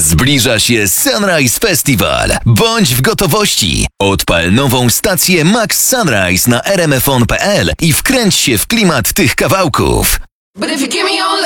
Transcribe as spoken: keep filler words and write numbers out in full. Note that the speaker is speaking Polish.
Zbliża się Sunrise Festival. Bądź w gotowości. Odpal nową stację Max Sunrise na r m f on kropka p l i wkręć się w klimat tych kawałków. But if you give me your